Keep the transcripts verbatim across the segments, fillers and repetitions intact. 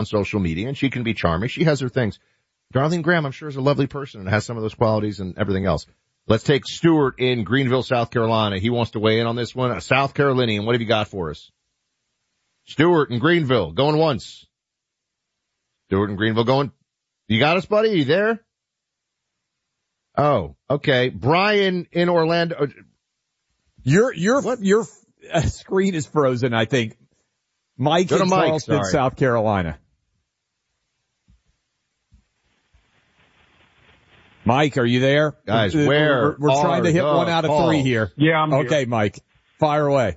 on social media, and she can be charming. She has her things. Darlene Graham, I'm sure, is a lovely person and has some of those qualities and everything else. Let's take Stuart in Greenville, South Carolina. He wants to weigh in on this one. A South Carolinian, what have you got for us? Stuart in Greenville, going once. Stuart in Greenville, going. You got us, buddy? Are you there? Oh, okay. Brian in Orlando. Your your what? your uh, screen is frozen, I think. Mike Go in Mike, Charleston, sorry. South Carolina. Mike, are you there? Guys, we're, where We're, we're trying to hit one out of calls? three here. Yeah, I'm Okay, here. Mike. Fire away.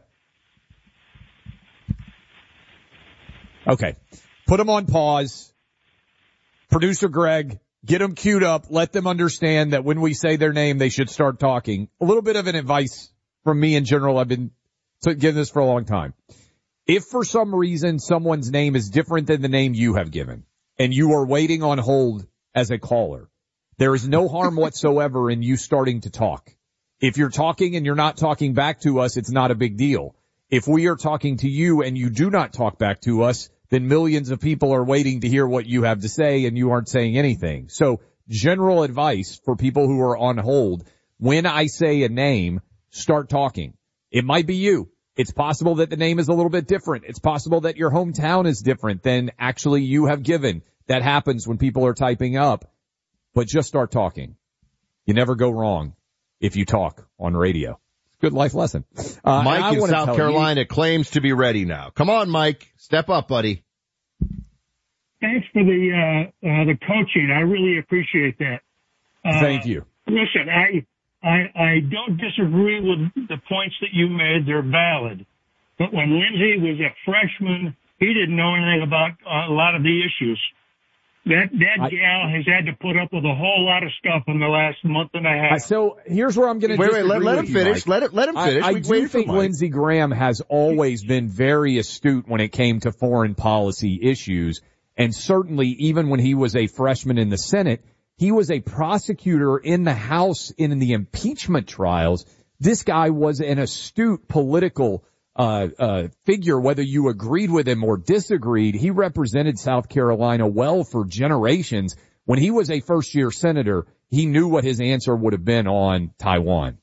Okay. Put them on pause. Producer Greg, get them queued up. Let them understand that when we say their name, they should start talking. A little bit of an advice from me in general. I've been giving this for a long time. If for some reason someone's name is different than the name you have given, and you are waiting on hold as a caller, there is no harm whatsoever in you starting to talk. If you're talking and you're not talking back to us, it's not a big deal. If we are talking to you and you do not talk back to us, then millions of people are waiting to hear what you have to say and you aren't saying anything. So general advice for people who are on hold, when I say a name, start talking. It might be you. It's possible that the name is a little bit different. It's possible that your hometown is different than actually you have given. That happens when people are typing up. But just start talking. You never go wrong if you talk on radio. It's a good life lesson. Uh, Mike in South Carolina you, claims to be ready now. Come on, Mike. Step up, buddy. Thanks for the uh, uh the coaching. I really appreciate that. Uh, Thank you. Listen, I I I don't disagree with the points that you made. They're valid. But when Lindsay was a freshman, he didn't know anything about uh, a lot of the issues. That that I, gal has had to put up with a whole lot of stuff in the last month and a half. So here's where I'm going to wait, disagree wait, let, let him with finish. You, let it, let him finish. I, I we do think Lindsey Graham has always been very astute when it came to foreign policy issues, and certainly even when he was a freshman in the Senate, he was a prosecutor in the House in the impeachment trials. This guy was an astute political Uh, uh, figure, whether you agreed with him or disagreed. He represented South Carolina well for generations. When he was a first year senator, he knew what his answer would have been on Taiwan.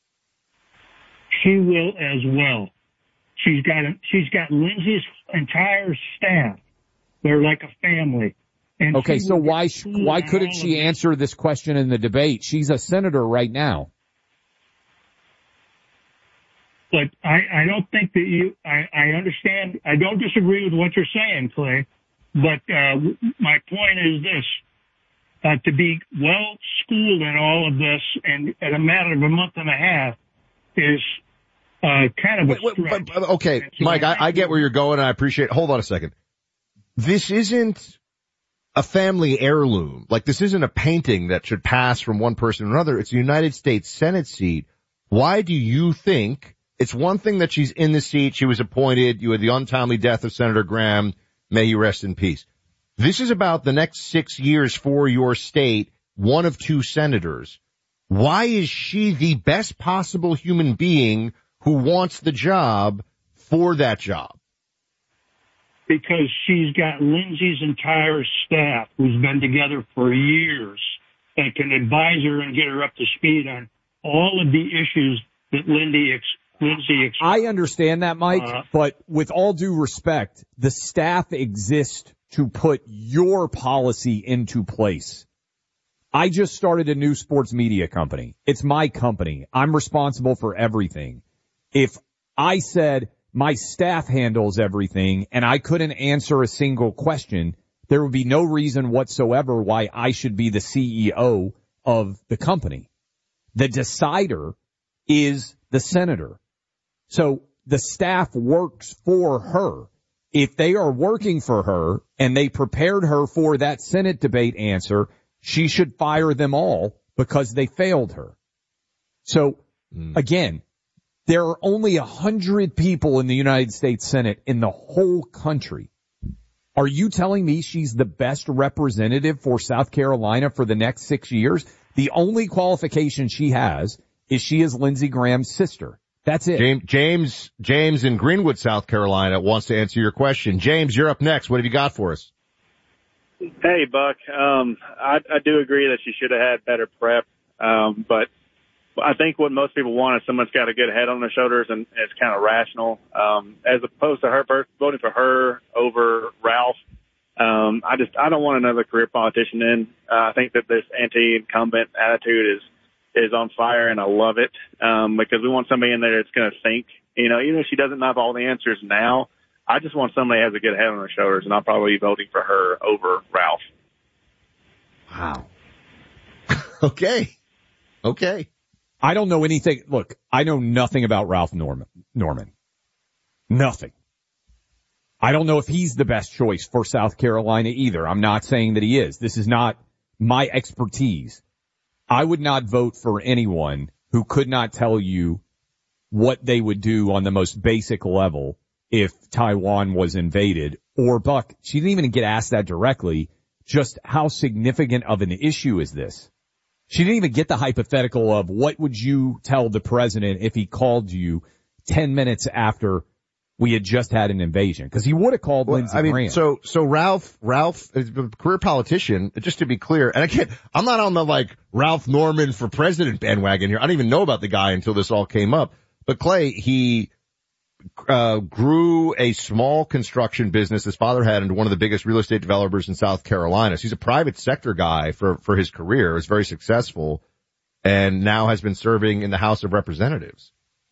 She will as well. She's got, a, she's got Lindsay's entire staff. They're like a family. And okay. So why, why couldn't she answer this question in the debate? She's a senator right now. But I, I don't think that you, I, I understand, I don't disagree with what you're saying, Clay, but uh, my point is this, uh, to be well schooled in all of this and at a matter of a month and a half is uh, kind of a wait, stretch. Wait, but, okay, so Mike, I, I get where you're going and I appreciate it. Hold on a second. This isn't a family heirloom. Like, this isn't a painting that should pass from one person to another. It's a United States Senate seat. Why do you think it's one thing that she's in the seat, she was appointed, you had the untimely death of Senator Graham, may he rest in peace. This is about the next six years for your state, one of two senators. Why is she the best possible human being who wants the job for that job? Because she's got Lindsay's entire staff who's been together for years and can advise her and get her up to speed on all of the issues that Lindsay ex- Lindsay ex- I understand that, Mike, uh, but with all due respect, the staff exists to put your policy into place. I just started a new sports media company. It's my company. I'm responsible for everything. If I said my staff handles everything and I couldn't answer a single question, there would be no reason whatsoever why I should be the C E O of the company. The decider is the senator. So the staff works for her. If they are working for her and they prepared her for that Senate debate answer, she should fire them all because they failed her. So mm. again, there are only a hundred people in the United States Senate in the whole country. Are you telling me she's the best representative for South Carolina for the next six years? The only qualification she has is she is Lindsey Graham's sister. That's it. James, James, James in Greenwood, South Carolina wants to answer your question. James, you're up next. What have you got for us? Hey, Buck. Um, I, I do agree that she should have had better prep, um, but I think what most people want is someone's got a good head on their shoulders and is kind of rational, um, as opposed to her voting for her over Ralph. Um, I just I don't want another career politician in. Uh, I think that this anti-incumbent attitude is is on fire, and I love it um, because we want somebody in there that's going to think. You know, even if she doesn't have all the answers now, I just want somebody that has a good head on their shoulders, and I'll probably be voting for her over Ralph. Wow. Okay. Okay. I don't know anything. Look, I know nothing about Ralph Norman. Norman. Nothing. I don't know if he's the best choice for South Carolina either. I'm not saying that he is. This is not my expertise. I would not vote for anyone who could not tell you what they would do on the most basic level if Taiwan was invaded. Or, Buck, she didn't even get asked that directly. Just how significant of an issue is this? She didn't even get the hypothetical of what would you tell the president if he called you ten minutes after we had just had an invasion, because he would have called well, Lindsey I mean, Graham. So, so Ralph, Ralph is a career politician, just to be clear, and I can't, I'm not on the like Ralph Norman for president bandwagon here. I didn't even know about the guy until this all came up. But Clay, he, uh, grew a small construction business his father had into one of the biggest real estate developers in South Carolina. So he's a private sector guy for, for his career, was very successful, and now has been serving in the House of Representatives.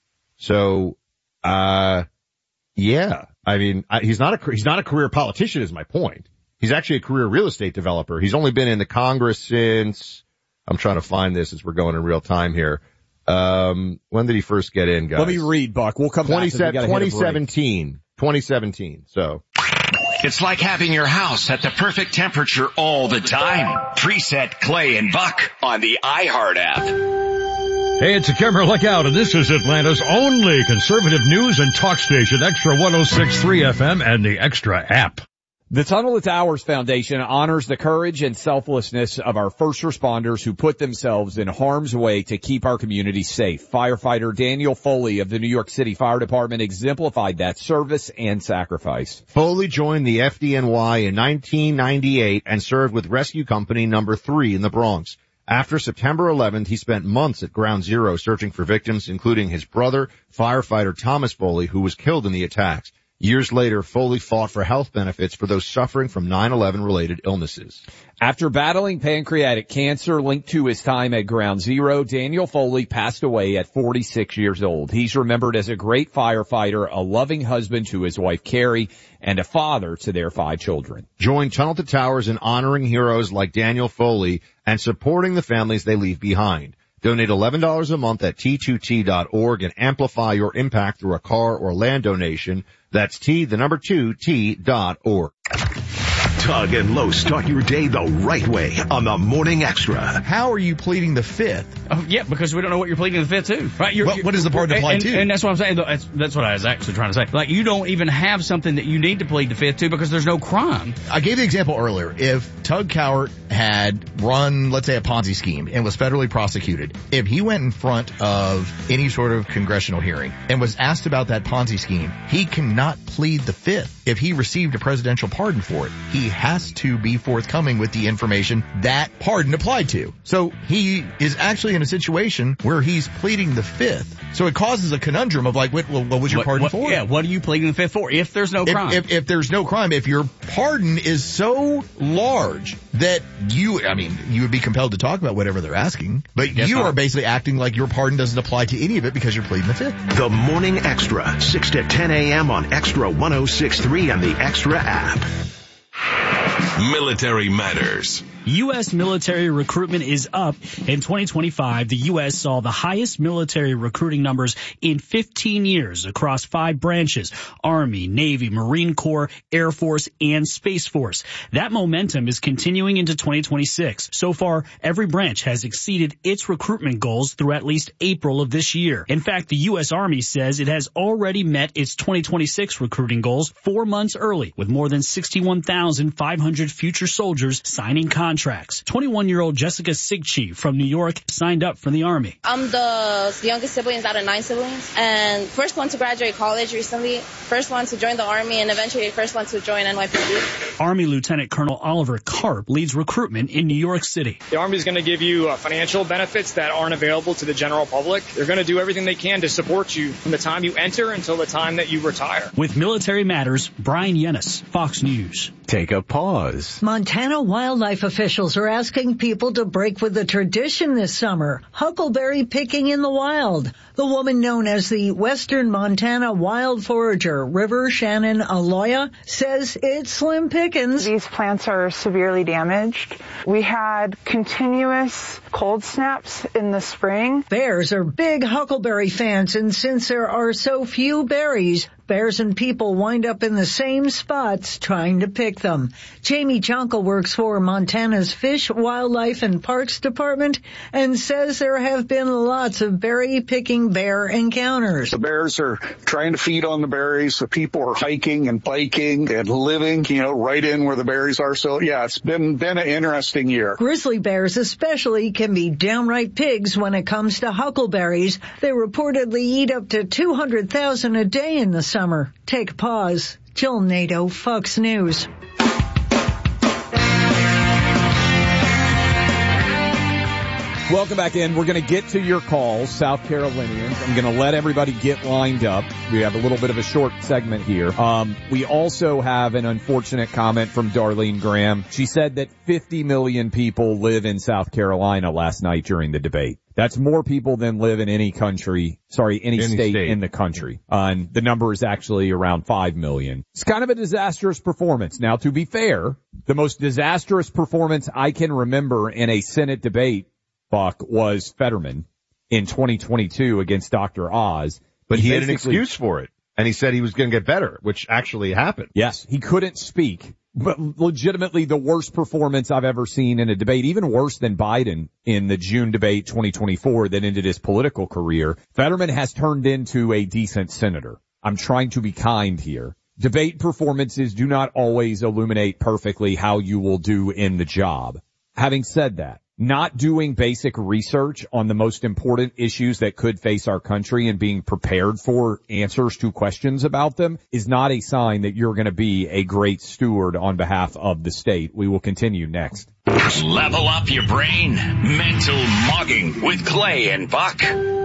So, uh, yeah, I mean, I, he's not a, he's not a career politician is my point. He's actually a career real estate developer. He's only been in the Congress since, I'm trying to find this as we're going in real time here. Um, when did he first get in, guys? Let me read, Buck. We'll come back to twenty seventeen. twenty seventeen. So. It's like having your house at the perfect temperature all the time. Preset Clay and Buck on the iHeart app. Hey, it's a camera look out, and this is Atlanta's only conservative news and talk station, Extra one oh six point three F M and the Extra app. The Tunnel to Towers Foundation honors the courage and selflessness of our first responders who put themselves in harm's way to keep our community safe. Firefighter Daniel Foley of the New York City Fire Department exemplified that service and sacrifice. Foley joined the F D N Y in nineteen ninety-eight and served with Rescue Company number three in the Bronx. After September eleventh, he spent months at Ground Zero searching for victims, including his brother, firefighter Thomas Foley, who was killed in the attacks. Years later, Foley fought for health benefits for those suffering from nine eleven related illnesses. After battling pancreatic cancer linked to his time at Ground Zero, Daniel Foley passed away at forty-six years old. He's remembered as a great firefighter, a loving husband to his wife Carrie, and a father to their five children. Join Tunnel to Towers in honoring heroes like Daniel Foley and supporting the families they leave behind. Donate eleven dollars a month at T two T dot org and amplify your impact through a car or land donation. That's T, the number two, T dot org. Tug and Lowe start your day the right way on the Morning Extra. How are you pleading the fifth? Oh, yeah, because we don't know what you're pleading the fifth to. Right? You're, what, you're, what is the part to apply and, to? And that's what I'm saying. That's, that's what I was actually trying to say. Like, you don't even have something that you need to plead the fifth to because there's no crime. I gave the example earlier. If Tug Cowart had run, let's say, a Ponzi scheme and was federally prosecuted, if he went in front of any sort of congressional hearing and was asked about that Ponzi scheme, he cannot plead the fifth. If he received a presidential pardon for it, he has to be forthcoming with the information that pardon applied to. So he is actually in a situation where he's pleading the fifth. So it causes a conundrum of like, what, what was your what, pardon what, for? Yeah, what are you pleading the fifth for if there's no crime? If, if, if there's no crime, if your pardon is so large that you, I mean, you would be compelled to talk about whatever they're asking, but Yes, you not. are basically acting like your pardon doesn't apply to any of it because you're pleading the fifth. The Morning Extra, six to ten a.m. on Extra one oh six point three and the Extra app. Military Matters. U S military recruitment is up. In twenty twenty-five, the U S saw the highest military recruiting numbers in fifteen years across five branches: Army, Navy, Marine Corps, Air Force, and Space Force. That momentum is continuing into twenty twenty-six. So far, every branch has exceeded its recruitment goals through at least April of this year. In fact, the U S Army says it has already met its twenty twenty-six recruiting goals four months early, with more than sixty-one thousand five hundred hundred future soldiers signing contracts. twenty-one-year-old Jessica Sigchi from New York signed up for the Army. I'm the youngest siblings out of nine siblings, and first one to graduate college recently, first one to join the Army, and eventually first one to join N Y P D. Army Lieutenant Colonel Oliver Karp leads recruitment in New York City. The Army is going to give you uh, financial benefits that aren't available to the general public. They're going to do everything they can to support you from the time you enter until the time that you retire. With Military Matters, Brian Yennis, Fox News. Take a pause. Montana wildlife officials are asking people to break with the tradition this summer, huckleberry picking in the wild. The woman known as the Western Montana wild forager, River Shannon Aloya, says it's slim pickings. These plants are severely damaged. We had continuous cold snaps in the spring. Bears are big huckleberry fans, and since there are so few berries, bears and people wind up in the same spots trying to pick them. Jamie Jonkel works for Montana's Fish, Wildlife, and Parks Department and says there have been lots of berry-picking bear encounters. The bears are trying to feed on the berries. The people are hiking and biking and living, you know, right in where the berries are. So, yeah, it's been, been an interesting year. Grizzly bears especially can be downright pigs when it comes to huckleberries. They reportedly eat up to two hundred thousand a day in the summer. Take a pause. Jill Nato, Fox News. Welcome back in. We're going to get to your calls, South Carolinians. I'm going to let everybody get lined up. We have a little bit of a short segment here. Um, we also have an unfortunate comment from Darlene Graham. She said that fifty million people live in South Carolina last night during the debate. That's more people than live in any country, sorry, any, any state, state in the country. Uh, and the number is actually around five million. It's kind of a disastrous performance. Now, to be fair, the most disastrous performance I can remember in a Senate debate, Buck, was Fetterman in twenty twenty-two against Doctor Oz. But he, he had an excuse for it. And he said he was going to get better, which actually happened. Yes, he couldn't speak. But legitimately the worst performance I've ever seen in a debate, even worse than Biden in the June debate twenty twenty-four that ended his political career. Fetterman has turned into a decent senator. I'm trying to be kind here. Debate performances do not always illuminate perfectly how you will do in the job. Having said that, not doing basic research on the most important issues that could face our country and being prepared for answers to questions about them is not a sign that you're going to be a great steward on behalf of the state. We will continue next. Level up your brain. Mental Mogging with Clay and Buck.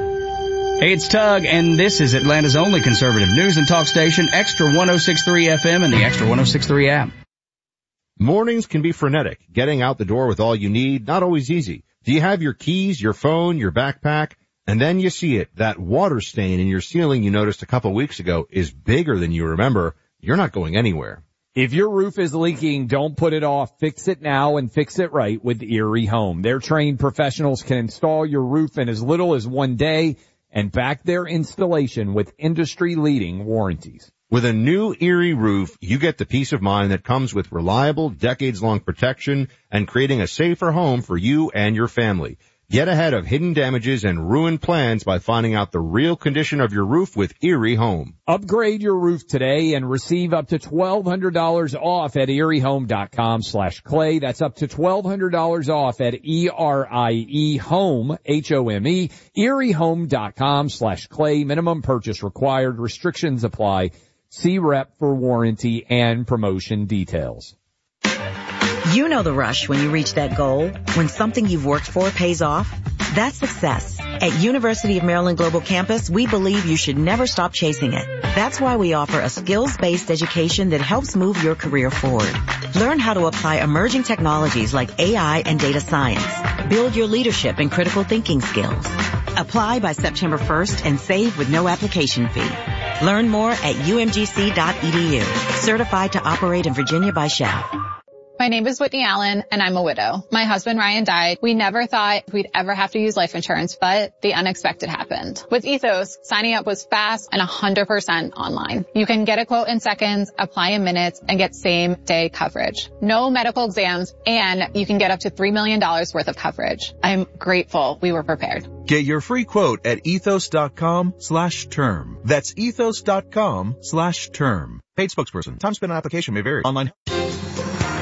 Hey, it's Tug, and this is Atlanta's only conservative news and talk station, Extra one oh six point three F M and the Extra one oh six point three app. Mornings can be frenetic. Getting out the door with all you need, not always easy. Do you have your keys, your phone, your backpack? And then you see it. That water stain in your ceiling you noticed a couple weeks ago is bigger than you remember. You're not going anywhere. If your roof is leaking, don't put it off. Fix it now and fix it right with Erie Home. Their trained professionals can install your roof in as little as one day and back their installation with industry-leading warranties. With a new Erie roof, you get the peace of mind that comes with reliable, decades-long protection and creating a safer home for you and your family. Get ahead of hidden damages and ruined plans by finding out the real condition of your roof with Erie Home. Upgrade your roof today and receive up to twelve hundred dollars off at erie home dot com slash clay. That's up to twelve hundred dollars off at E R I E home, H O M E, erie home dot com slash clay. Minimum purchase required. Restrictions apply. See rep for warranty and promotion details. You know the rush when you reach that goal, when something you've worked for pays off. That's success. At University of Maryland Global Campus, we believe you should never stop chasing it. That's why we offer a skills-based education that helps move your career forward. Learn how to apply emerging technologies like A I and data science. Build your leadership and critical thinking skills. Apply by September first and save with no application fee. Learn more at U M G C dot E D U. Certified to operate in Virginia by Shell. My name is Whitney Allen, and I'm a widow. My husband, Ryan, died. We never thought we'd ever have to use life insurance, but the unexpected happened. With Ethos, signing up was fast and one hundred percent online. You can get a quote in seconds, apply in minutes, and get same-day coverage. No medical exams, and you can get up to three million dollars worth of coverage. I'm grateful we were prepared. Get your free quote at ethos dot com slash term. That's ethos dot com slash term. Paid spokesperson. Time spent on application may vary. Online.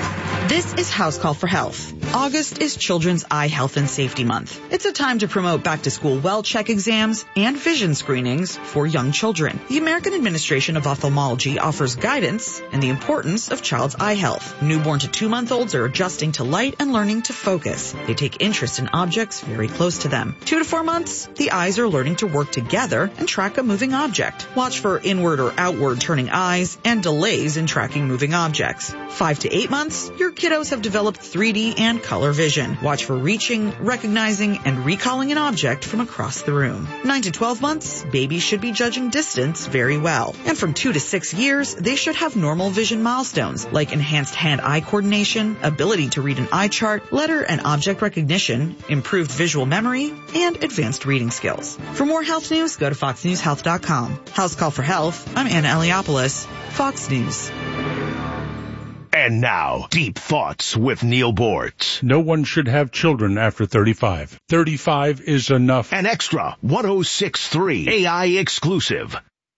This is House Call for Health. August is Children's Eye Health and Safety Month. It's a time to promote back-to-school well check exams and vision screenings for young children. The American Administration of Ophthalmology offers guidance in the importance of child's eye health. Newborn to two-month-olds are adjusting to light and learning to focus. They take interest in objects very close to them. Two to four months, the eyes are learning to work together and track a moving object. Watch for inward or outward turning eyes and delays in tracking moving objects. Five to eight months, your kiddos have developed three D and color vision. Watch for reaching, recognizing, and recalling an object from across the room. nine to twelve months, babies should be judging distance very well. And from two to six years, they should have normal vision milestones like enhanced hand-eye coordination, ability to read an eye chart, letter and object recognition, improved visual memory, and advanced reading skills. For more health news, go to fox news health dot com. House Call for Health, I'm Anna Eliopoulos, Fox News. And now, Deep Thoughts with Neil Bortz. No one should have children after thirty-five. thirty-five is enough. An extra one oh six point three A I exclusive.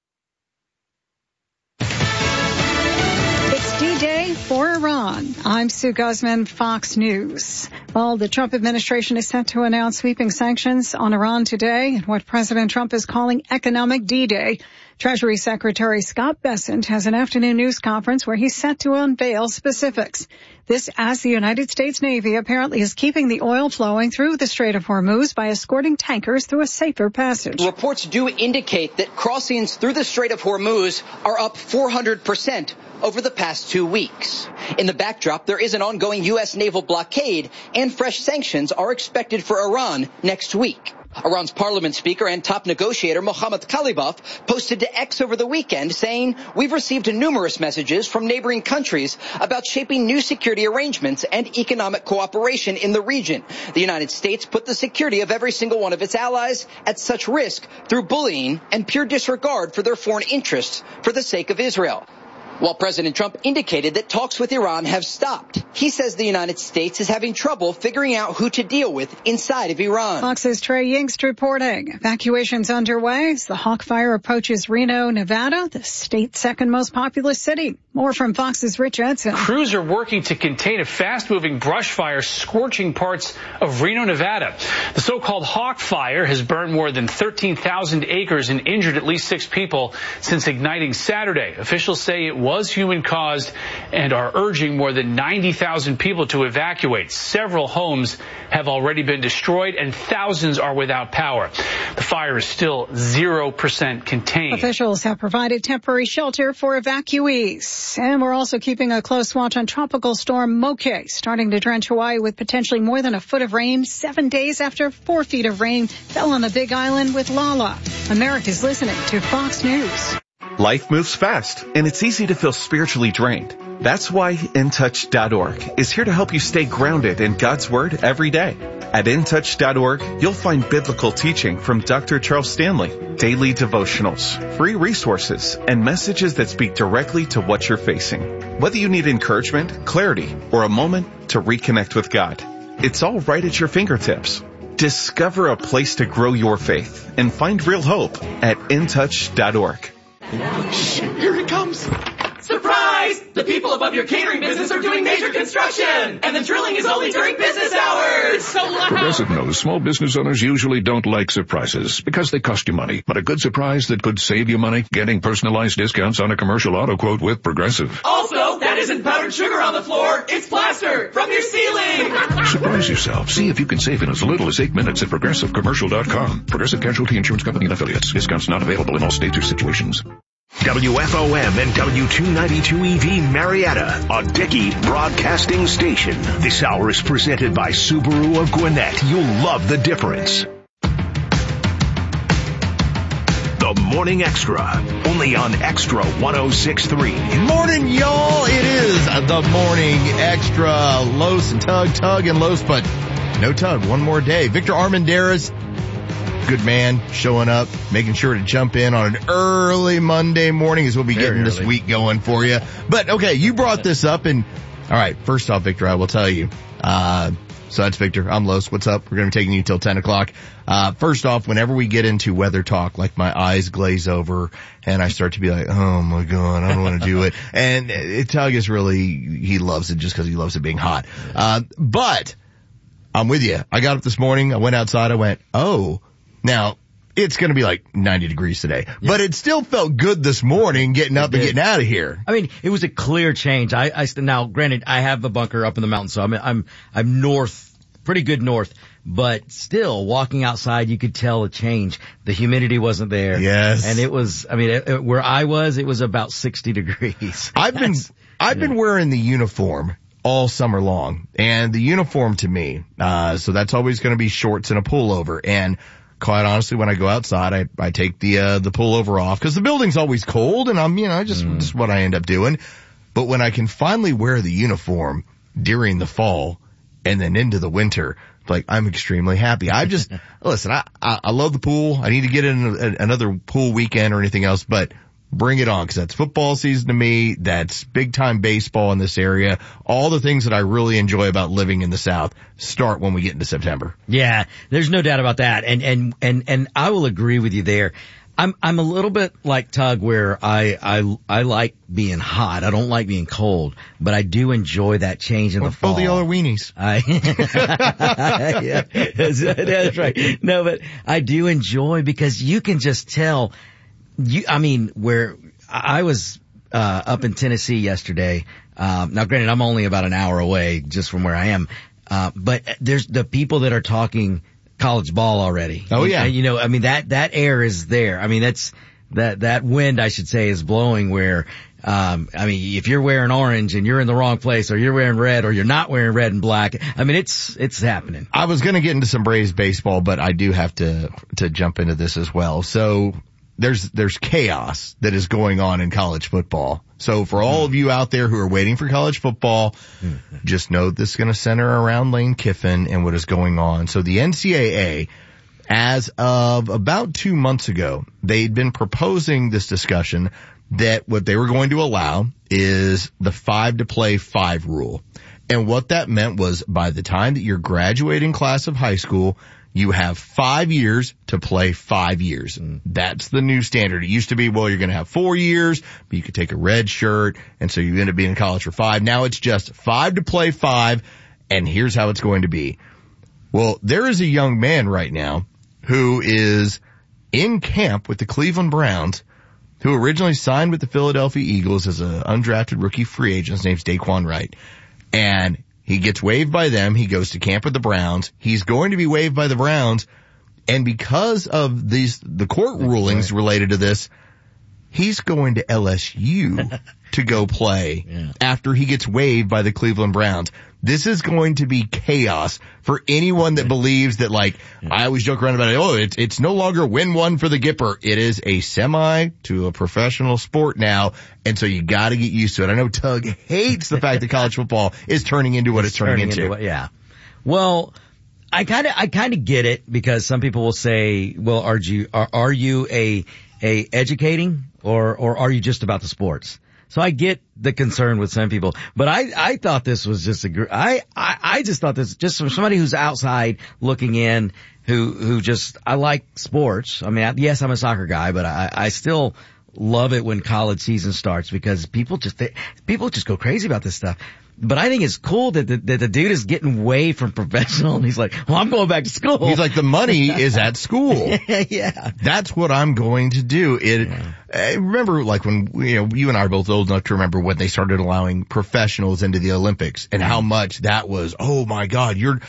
It's D-Day for Iran. I'm Sue Guzman, Fox News. Well, the Trump administration is set to announce sweeping sanctions on Iran today in what President Trump is calling economic D-Day. Treasury Secretary Scott Bessent has an afternoon news conference where he's set to unveil specifics. This as the United States Navy apparently is keeping the oil flowing through the Strait of Hormuz by escorting tankers through a safer passage. Reports do indicate that crossings through the Strait of Hormuz are up four hundred percent over the past two weeks. In the backdrop, there is an ongoing U S naval blockade, and fresh sanctions are expected for Iran next week. Iran's parliament speaker and top negotiator Mohammad Khalibaf posted to X over the weekend saying, "We've received numerous messages from neighboring countries about shaping new security arrangements and economic cooperation in the region. The United States put the security of every single one of its allies at such risk through bullying and pure disregard for their foreign interests for the sake of Israel." While President Trump indicated that talks with Iran have stopped, he says the United States is having trouble figuring out who to deal with inside of Iran. Fox's Trey Yingst reporting. Evacuations underway as the Hawk Fire approaches Reno, Nevada, the state's second most populous city. More from Fox's Rich Edson. Crews are working to contain a fast-moving brush fire scorching parts of Reno, Nevada. The so-called Hawk Fire has burned more than thirteen thousand acres and injured at least six people since igniting Saturday. Officials say it was was human-caused and are urging more than ninety thousand people to evacuate. Several homes have already been destroyed and thousands are without power. The fire is still zero percent contained. Officials have provided temporary shelter for evacuees. And we're also keeping a close watch on Tropical Storm Moke, starting to drench Hawaii with potentially more than a foot of rain seven days after four feet of rain fell on the Big Island with Lala. America's listening to Fox News. Life moves fast, and it's easy to feel spiritually drained. That's why In Touch dot org is here to help you stay grounded in God's Word every day. At In Touch dot org, you'll find biblical teaching from Doctor Charles Stanley, daily devotionals, free resources, and messages that speak directly to what you're facing. Whether you need encouragement, clarity, or a moment to reconnect with God, it's all right at your fingertips. Discover a place to grow your faith and find real hope at In Touch dot org. Shh, here it comes. Surprise! The people above your catering business are doing major construction, and the drilling is only during business hours. So loud. Progressive knows small business owners usually don't like surprises because they cost you money. But a good surprise that could save you money, getting personalized discounts on a commercial auto quote with Progressive. Also, that isn't powdered sugar on the floor. It's plaster from your ceiling. Surprise yourself. See if you can save in as little as eight minutes at progressive commercial dot com. Progressive Casualty Insurance Company and affiliates. Discounts not available in all states or situations. W F O M and W two ninety-two E V Marietta, a Dickey broadcasting station. This hour is presented by Subaru of Gwinnett. You'll love the difference. The Morning Extra, only on Extra one oh six point three. Morning, y'all. It is the Morning Extra. Los and Tug, Tug and Los, but no Tug. One more day. Victor Armendariz, good man, showing up, making sure to jump in on an early Monday morning as we'll be Very getting early. This week going for you. But okay, you brought this up, and All right. First off, Victor, I will tell you, uh, so that's Victor. I'm Los. What's up? We're going to be taking you till ten o'clock. Uh, first off, whenever we get into weather talk, like my eyes glaze over and I start to be like, oh my God, I don't want to do it. And it, Tug is really, he loves it just because he loves it being hot. Uh, but I'm with you. I got up this morning. I went outside. I went, oh, now it's going to be like ninety degrees today, yeah. But it still felt good this morning getting up and getting out of here. I mean, it was a clear change. I, I now, granted, I have a bunker up in the mountains, so I'm, I'm, I'm north, pretty good north, but still walking outside, you could tell a change. The humidity wasn't there. Yes. And it was, I mean, it, it, where I was, it was about sixty degrees. I've been, I've yeah. been wearing the uniform all summer long, and the uniform to me, uh, so that's always going to be shorts and a pullover. And quite honestly, when I go outside, I, I take the, uh, the pullover off because the building's always cold and I'm, you know, just, mm. just what I end up doing. But when I can finally wear the uniform during the fall and then into the winter, like I'm extremely happy. I just, listen, I, I, I love the pool. I need to get in a, another pool weekend or anything else, but bring it on, because that's football season to me. That's big time baseball in this area. All the things that I really enjoy about living in the South start when we get into September. Yeah, there's no doubt about that. And, and, and, and I will agree with you there. I'm, I'm a little bit like Tug where I, I, I like being hot. I don't like being cold, but I do enjoy that change in well, the fall. Oh, the yellow weenies. I, yeah, that's, that's right. No, but I do enjoy because you can just tell. You, I mean, where I was, uh, up in Tennessee yesterday. Um, now granted, I'm only about an hour away just from where I am. Uh, but there's the people that are talking college ball already. Oh yeah. You, you know, I mean, that, that air is there. I mean, that's, that, that wind, I should say, is blowing where, um, I mean, if you're wearing orange and you're in the wrong place, or you're wearing red, or you're not wearing red and black, I mean, it's, it's happening. I was going to get into some Braves baseball, but I do have to, to jump into this as well. So, There's, there's chaos that is going on in college football. So for all of you out there who are waiting for college football, just know this is going to center around Lane Kiffin and what is going on. So the N C double A, as of about two months ago, they'd been proposing this discussion that what they were going to allow is the five to play five rule. And what that meant was by the time that you're graduating class of high school, you have five years to play five years. And that's the new standard. It used to be, well, you're going to have four years, but you could take a red shirt, and so you end up being in college for five. Now it's just five to play five, and here's how it's going to be. Well, there is a young man right now who is in camp with the Cleveland Browns, who originally signed with the Philadelphia Eagles as an undrafted rookie free agent. His name's Daquan Wright. And he gets waived by them. He goes to camp with the Browns. He's going to be waived by the Browns. And because of these, the court rulings related to this, he's going to L S U to go play yeah. after he gets waived by the Cleveland Browns. This is going to be chaos for anyone that believes that, like, yeah. I always joke around about it. Oh, it's, it's no longer win one for the Gipper. It is a semi to a professional sport now. And so you got to get used to it. I know Tug hates the fact that college football is turning into what it's, it's turning, turning into. into. Yeah. Well, I kind of, I kind of get it, because some people will say, well, are you, are, are you a, a educating or, or are you just about the sports? So I get the concern with some people, but I, I thought this was just a, I, I, I just thought this, just from somebody who's outside looking in, who, who just, I like sports. I mean, I, yes, I'm a soccer guy, but I, I still love it when college season starts, because people just, they, people just go crazy about this stuff. But I think it's cool that the, that the dude is getting away from professional, and he's like, well, I'm going back to school. He's like, the money is at school. Yeah. That's what I'm going to do. It, yeah. I remember, like, when, you know, you and I are both old enough to remember when they started allowing professionals into the Olympics, and how much that was, oh my God, you're,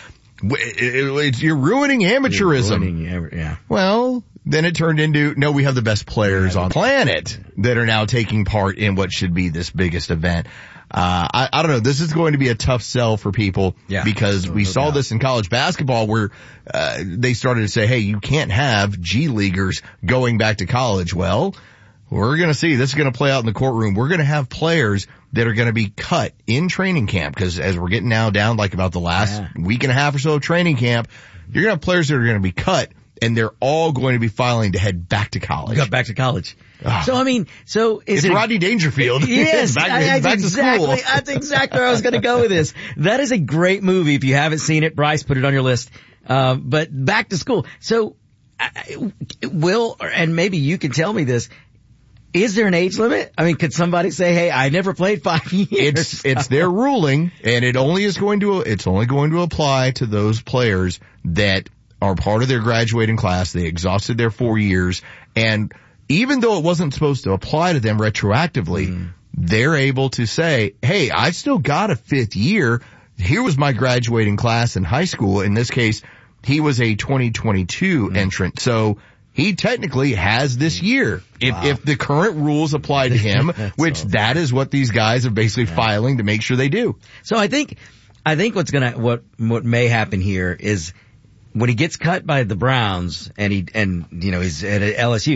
it's, you're ruining amateurism. You're ruining, yeah. Well, then it turned into, no, we have the best players yeah, on the planet that are now taking part in what should be this biggest event. Uh, I, I don't know. This is going to be a tough sell for people yeah, because no, we no saw doubt. this in college basketball where, uh, they started to say, hey, you can't have G leaguers going back to college. Well, we're going to see. This is going to play out in the courtroom. We're going to have players that are going to be cut in training camp, because as we're getting now down like about the last yeah. week and a half or so of training camp, you're going to have players that are going to be cut and they're all going to be filing to head back to college. Got back to college. Oh. So I mean, so is it's it Rodney Dangerfield? Yes, back, that's back exactly. to school. That's exactly where I was going to go with this. That is a great movie. If you haven't seen it, Bryce, put it on your list. Uh, but back to school. So, I, Will, and maybe you can tell me this. Is there an age limit? I mean, could somebody say, "Hey, I never played five years"? It's it's their ruling, and it only is going to it's only going to apply to those players that are part of their graduating class. They exhausted their four years, and even though it wasn't supposed to apply to them retroactively, mm. they're able to say, "Hey, I've still got a fifth year. Here was my graduating class in high school." In this case, he was a twenty twenty-two mm. entrant, so he technically has this year. If, wow. if the current rules apply to him, which awesome. That is what these guys are basically yeah. filing to make sure they do. So I think, I think what's gonna, what, what may happen here is when he gets cut by the Browns and he, and, you know, he's at L S U,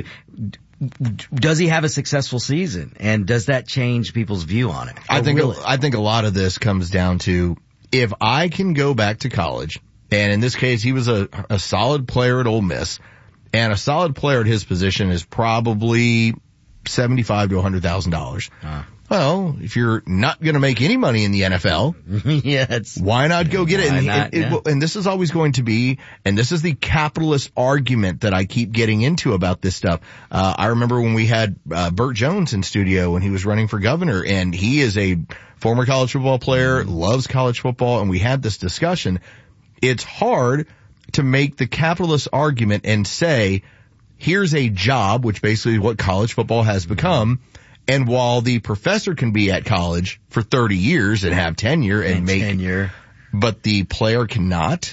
does he have a successful season? And does that change people's view on it? I think, really? I think a lot of this comes down to if I can go back to college, and in this case, he was a, a solid player at Ole Miss. And a solid player at his position is probably seventy-five to one hundred thousand dollars. Uh, well, if you're not going to make any money in the N F L, yeah, it's, why not go get it? And, not, it, yeah. it? and this is always going to be, and this is the capitalist argument that I keep getting into about this stuff. Uh, I remember when we had uh, Burt Jones in studio when he was running for governor, and he is a former college football player, mm-hmm. loves college football, and we had this discussion. It's hard to make the capitalist argument and say, here's a job, which basically is what college football has become. And while the professor can be at college for thirty years and have tenure and, and make tenure, but the player cannot.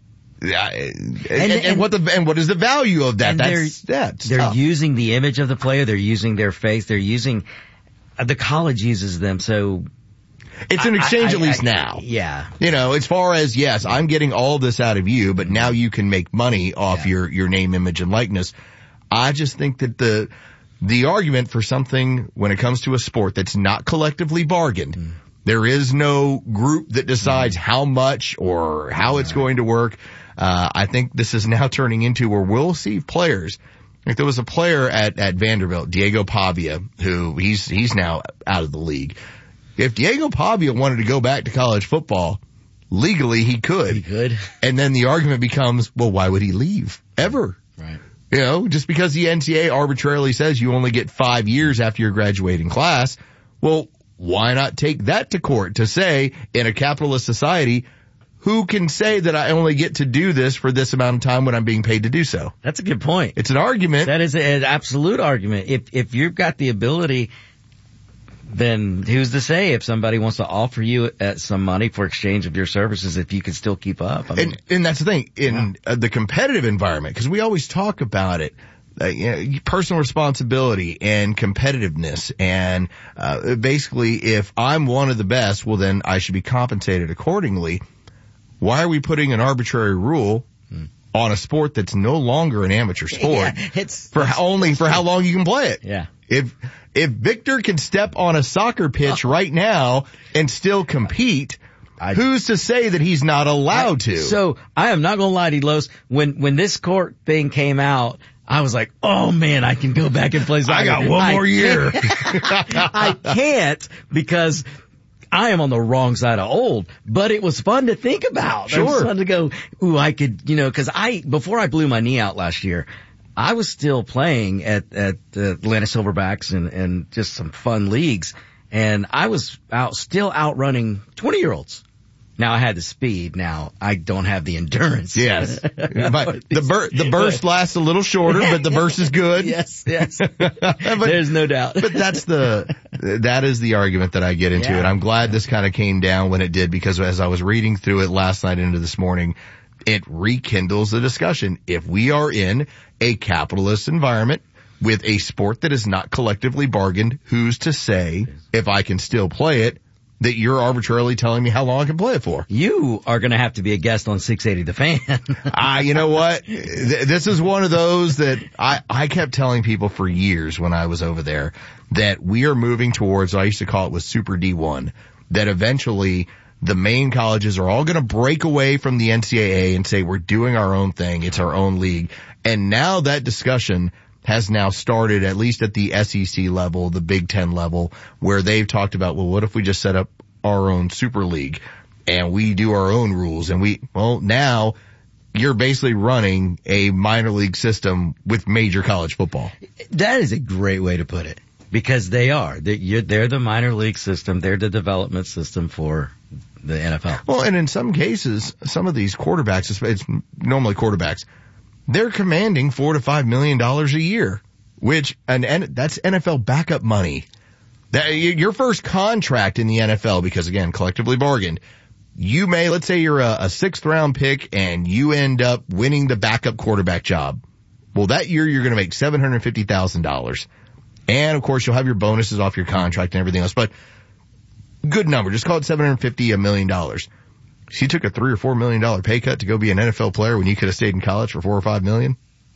Yeah. And, and, and, and what the, and what is the value of that? That's, they're, that's they're tough. using the image of the player. They're using their face. They're using, uh, the college uses them. So, it's an exchange I, I, at least I, now. Yeah. You know, as far as, yes, I'm getting all this out of you, but now you can make money off yeah. your, your name, image, and likeness. I just think that the, the argument for something when it comes to a sport that's not collectively bargained, mm. there is no group that decides mm. how much or how it's going to work. Uh, I think this is now turning into where we'll see players. Like there was a player at, at Vanderbilt, Diego Pavia, who he's, he's now out of the league. If Diego Pavia wanted to go back to college football, legally he could. He could. And then the argument becomes, well, why would he leave? Ever. Right. You know, just because the N C A A arbitrarily says you only get five years after your graduating class, well, why not take that to court to say, in a capitalist society, who can say that I only get to do this for this amount of time when I'm being paid to do so? That's a good point. It's an argument. That is an absolute argument. If, if you've got the ability, then who's to say if somebody wants to offer you uh, some money for exchange of your services, if you can still keep up? I mean, and, and that's the thing in yeah. uh, the competitive environment, because we always talk about it, uh, you know, personal responsibility and competitiveness, and uh, basically, if I'm one of the best, well, then I should be compensated accordingly. Why are we putting an arbitrary rule hmm. on a sport that's no longer an amateur sport? Yeah, it's for how, only for how long you can play it. Yeah. If if Victor can step on a soccer pitch oh. right now and still compete, I, who's to say that he's not allowed I, to? So I am not going to lie to you, Los. When when this court thing came out, I was like, oh man, I can go back and play soccer. I got one I more year. I can't because I am on the wrong side of old, but it was fun to think about. Sure. It was fun to go, ooh, I could, you know, cause I, before I blew my knee out last year, I was still playing at, at the Atlanta Silverbacks and, and just some fun leagues. And I was out, still outrunning twenty year olds. Now I had the speed. Now I don't have the endurance. Yes. But the bur- the burst lasts a little shorter, but the burst is good. Yes, yes. but, There's no doubt. But that's the, that is the argument that I get into. Yeah. And I'm glad this kind of came down when it did, because as I was reading through it last night into this morning, it rekindles the discussion. If we are in a capitalist environment with a sport that is not collectively bargained, who's to say, if I can still play it, that you're arbitrarily telling me how long I can play it for? You are going to have to be a guest on six eighty The Fan. Ah, uh, you know what? This is one of those that I, I kept telling people for years when I was over there that we are moving towards, I used to call it was Super D one, that eventually the main colleges are all going to break away from the N C double A and say we're doing our own thing. It's our own league. And now that discussion has now started, at least at the S E C level, the Big Ten level, where they've talked about, well, what if we just set up our own super league and we do our own rules? And we, well, now you're basically running a minor league system with major college football. That is a great way to put it, because they are. They're, you're, they're the minor league system. They're the development system for the N F L. Well, and in some cases, some of these quarterbacks, it's normally quarterbacks, they're commanding four to five million dollars a year, which, and that's N F L backup money. That, your first contract in the N F L, because again, collectively bargained, you may, let's say you're a, a sixth round pick and you end up winning the backup quarterback job. Well, that year you're going to make seven hundred fifty thousand dollars. And of course you'll have your bonuses off your contract and everything else, but good number. Just call it seven hundred fifty, a million dollars. So you took a three or four million dollar pay cut to go be an N F L player when you could have stayed in college for four or five million.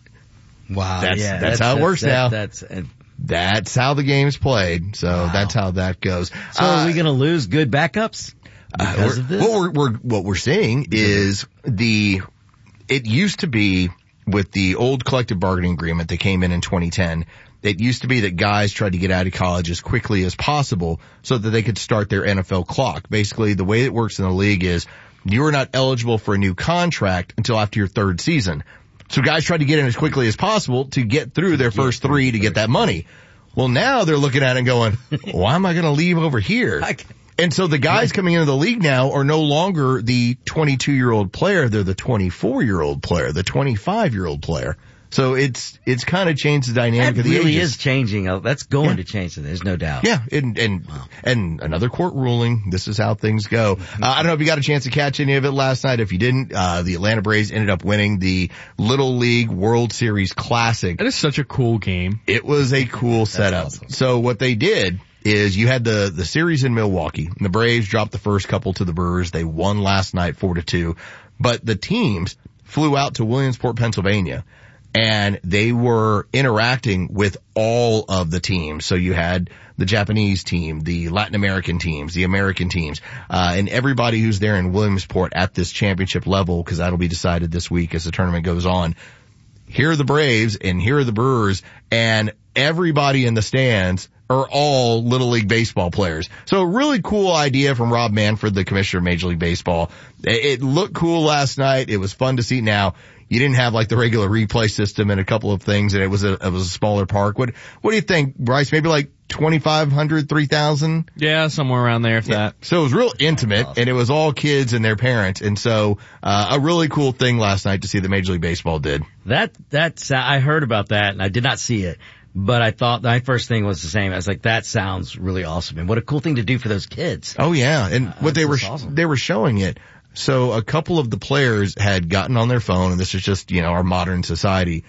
Wow. That's, yeah, that's, that's how it that's, works that, now. That's, uh, that's how the game's played. So wow. That's how that goes. So uh, are we going to lose good backups because uh, of this? What we're, we're, what we're seeing is the, it used to be with the old collective bargaining agreement that came in in twenty ten, it used to be that guys tried to get out of college as quickly as possible so that they could start their N F L clock. Basically, the way it works in the league is you are not eligible for a new contract until after your third season. So guys tried to get in as quickly as possible to get through their first three to get that money. Well, now they're looking at it and going, why am I going to leave over here? And so the guys coming into the league now are no longer the twenty-two-year-old player. They're the twenty-four-year-old player, the twenty-five-year-old player. So it's, it's kind of changed the dynamic that of the really ages. is changing. That's going yeah. to change. There's no doubt. Yeah. And, and, wow. and another court ruling. This is how things go. Uh, I don't know if you got a chance to catch any of it last night. If you didn't, uh, the Atlanta Braves ended up winning the Little League World Series Classic. That is such a cool game. It was a cool setup. Awesome. So what they did is you had the, the series in Milwaukee. And the Braves dropped the first couple to the Brewers. They won last night four to two. But the teams flew out to Williamsport, Pennsylvania. And they were interacting with all of the teams. So you had the Japanese team, the Latin American teams, the American teams, uh, and everybody who's there in Williamsport at this championship level, because that'll be decided this week as the tournament goes on. Here are the Braves and here are the Brewers, and everybody in the stands are all Little League Baseball players. So a really cool idea from Rob Manfred, the commissioner of Major League Baseball. It looked cool last night. It was fun to see. Now, you didn't have like the regular replay system and a couple of things, and it was a, it was a smaller park. What, what do you think, Bryce? Maybe like twenty-five hundred, three thousand? Yeah, somewhere around there, if yeah. that. So it was real intimate, awesome. And it was all kids and their parents. And so, uh, a really cool thing last night to see that Major League Baseball did. That, that's, I heard about that and I did not see it. But I thought my first thing was the same. I was like, that sounds really awesome. And what a cool thing to do for those kids. Oh yeah. And uh, what they were, awesome. they were showing it. So a couple of the players had gotten on their phone, and this is just, you know, our modern society.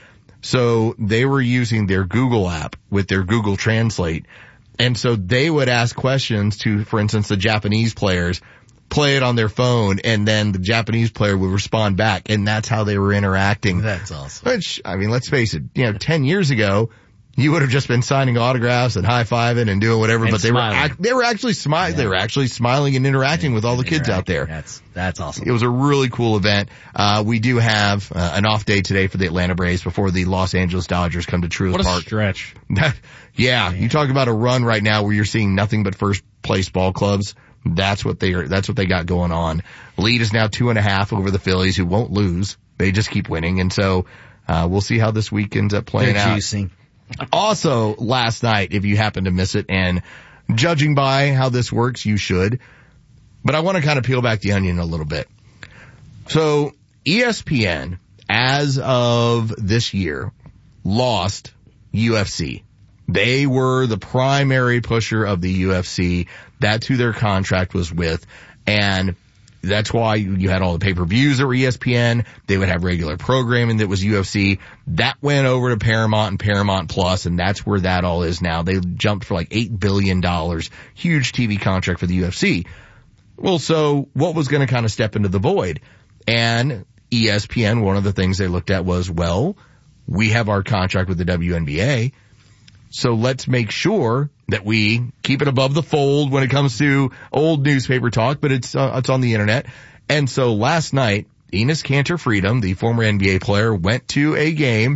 So they were using their Google app with their Google Translate. And so they would ask questions to, for instance, the Japanese players, play it on their phone, and then the Japanese player would respond back. And that's how they were interacting. That's awesome. Which, I mean, let's face it, you know, ten years ago, you would have just been signing autographs and high-fiving and doing whatever, and but they smiling. were, ac- they were actually smiling, yeah. they were actually smiling and interacting and, with all the kids out there. That's, that's awesome. It was a really cool event. Uh, we do have, uh, an off day today for the Atlanta Braves before the Los Angeles Dodgers come to Truist Park. What a Park. stretch. yeah, Man. You talk about a run right now where you're seeing nothing but first place ball clubs. That's what they are, that's what they got going on. Lead is now two and a half over the Phillies, who won't lose. They just keep winning. And so, uh, we'll see how this week ends up playing They're out. Juicing. Also, last night, if you happen to miss it, and judging by how this works, you should. But I want to kind of peel back the onion a little bit. So, E S P N, as of this year, lost U F C. They were the primary pusher of the U F C. That's who their contract was with. And that's why you had all the pay-per-views that were E S P N. They would have regular programming that was U F C. That went over to Paramount and Paramount Plus, and that's where that all is now. They jumped for like eight billion dollars. Huge T V contract for the U F C. Well, so what was going to kind of step into the void? And E S P N, one of the things they looked at was, well, we have our contract with the W N B A, so let's make sure that we keep it above the fold when it comes to old newspaper talk, but it's, uh, it's on the internet. And so last night, Enes Kanter Freedom, the former N B A player, went to a game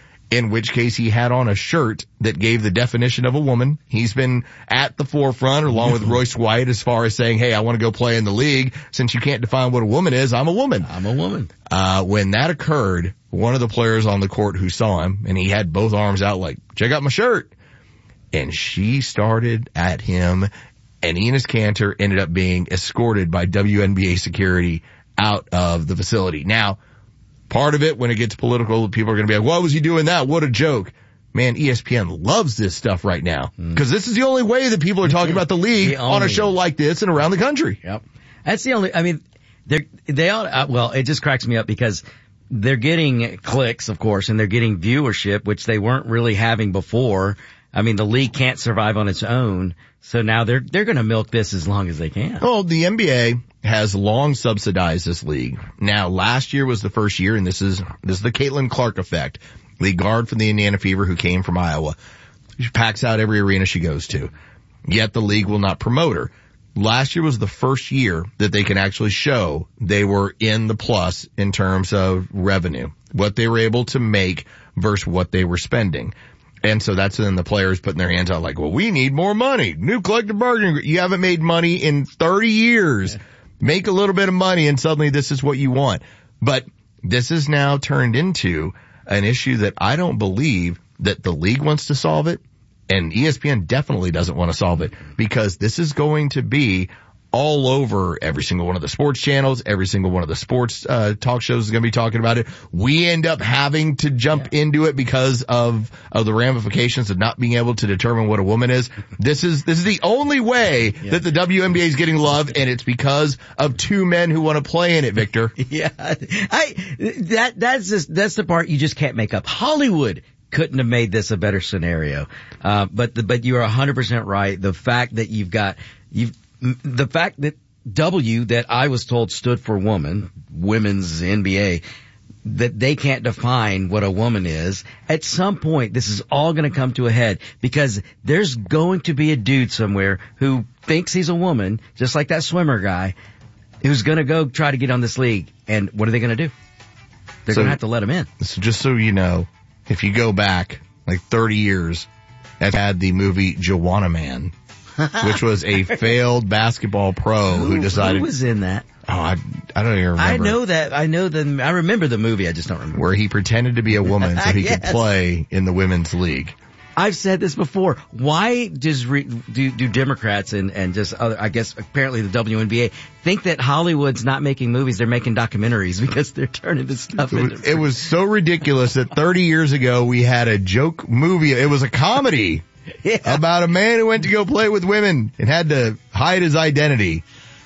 in which case he had on a shirt that gave the definition of a woman. He's been at the forefront along with Royce White as far as saying, hey, I want to go play in the league. Since you can't define what a woman is, I'm a woman. I'm a woman. Uh, when that occurred, one of the players on the court who saw him, and he had both arms out like, check out my shirt. And she started at him, and Enes Kanter ended up being escorted by W N B A security out of the facility. Now, part of it, when it gets political, people are going to be like, why was he doing that? What a joke. Man, E S P N loves this stuff right now because this is the only way that people are talking about the league the on a show like this and around the country. Yep. That's the only, I mean, they're, they all, uh, well, it just cracks me up because they're getting clicks, of course, and they're getting viewership, which they weren't really having before. I mean, the league can't survive on its own. So now they're, they're going to milk this as long as they can. Well, the N B A has long subsidized this league. Now, last year was the first year, and this is, this is the Caitlin Clark effect. The guard from the Indiana Fever who came from Iowa. She packs out every arena she goes to. Yet the league will not promote her. Last year was the first year that they can actually show they were in the plus in terms of revenue. What they were able to make versus what they were spending. And so that's when the players putting their hands out like, well, we need more money. New collective bargaining. You haven't made money in thirty years. Yeah. Make a little bit of money and suddenly this is what you want. But this is now turned into an issue that I don't believe that the league wants to solve it. And E S P N definitely doesn't want to solve it because this is going to be all over every single one of the sports channels. Every single one of the sports uh talk shows is going to be talking about it. We end up having to jump yeah. into it because of of the ramifications of not being able to determine what a woman is. This is this is the only way yeah. that the W N B A is getting love, and it's because of two men who want to play in it, Victor. Yeah, I that that's just that's the part you just can't make up. Hollywood couldn't have made this a better scenario. Uh, but the, but you are one hundred percent right. The fact that you've got you've The fact that W, that I was told stood for woman, women's N B A, that they can't define what a woman is, at some point this is all going to come to a head because there's going to be a dude somewhere who thinks he's a woman, just like that swimmer guy, who's going to go try to get on this league. And what are they going to do? They're so, going to have to let him in. So just so you know, if you go back like thirty years, I've had the movie Joanna Man. Which was a failed basketball pro who, who decided. Who was in that? Oh, I, I don't even remember. I know that. I know the. I remember the movie. I just don't remember. Where he pretended to be a woman so he yes. could play in the women's league. I've said this before. Why does re, do do Democrats and and just other? I guess apparently the W N B A think that Hollywood's not making movies; they're making documentaries because they're turning this stuff it into. Was, it was so ridiculous that thirty years ago we had a joke movie. It was a comedy. Yeah. About a man who went to go play with women and had to hide his identity.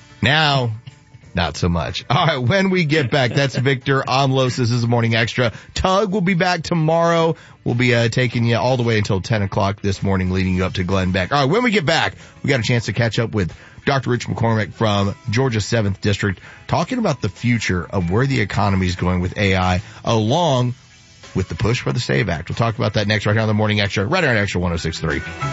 Now, not so much. All right, when we get back, that's Victor Amlos. This is the Morning Extra. Tug will be back tomorrow. We'll be uh, taking you all the way until ten o'clock this morning, leading you up to Glenn Beck. All right, when we get back, we got a chance to catch up with Doctor Rich McCormick from Georgia's seventh District, talking about the future of where the economy is going with A I, along with the push for the SAVE Act. We'll talk about that next right here on the Morning Extra, right here on Extra one oh six point three.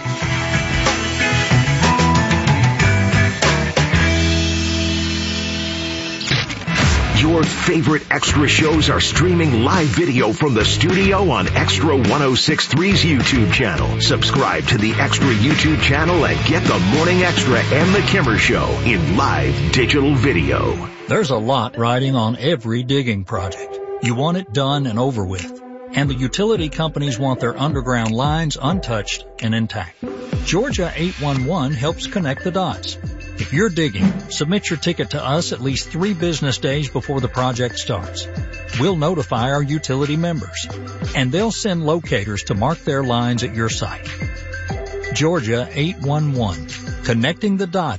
Your favorite Extra shows are streaming live video from the studio on Extra one oh six point three's YouTube channel. Subscribe to the Extra YouTube channel and get the Morning Extra and the Kimmer Show in live digital video. There's a lot riding on every digging project. You want it done and over with. And the utility companies want their underground lines untouched and intact. Georgia eight one one helps connect the dots. If you're digging, submit your ticket to us at least three business days before the project starts. We'll notify our utility members, and they'll send locators to mark their lines at your site. Georgia eight one one, connecting the dots